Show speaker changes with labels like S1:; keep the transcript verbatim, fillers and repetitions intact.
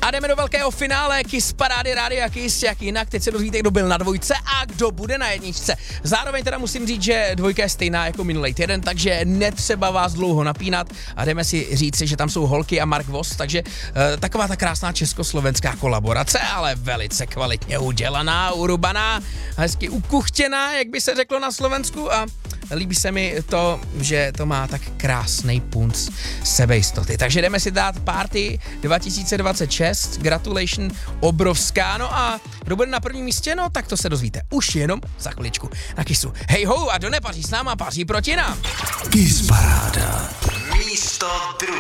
S1: A jdeme do velkého finále Kiss parády Rádia Kiss, jak jinak. Teď se dozvíte, kdo byl na dvojce a kdo bude na jedničce. Zároveň teda musím říct, že dvojka je stejná jako minulý týden, takže netřeba vás dlouho napínat a jdeme si říct, že tam jsou Holky a Mark Voss, takže e, taková ta krásná československá kolaborace, ale velice kvalitně udělaná, urubaná, hezky ukuchtěná, jak by se řeklo na Slovensku, a líbí se mi to, že to má tak krásnej punc sebejistoty. Takže jdeme si dát party dva tisíce dvacet šest, gratulation obrovská, no a kdo bude na prvním místě, no tak to se dozvíte už jenom za chviličku na Kissu. Hej ho, a kdo nepaří s náma, paří proti nám.
S2: Kiss paráda. Místo druhé.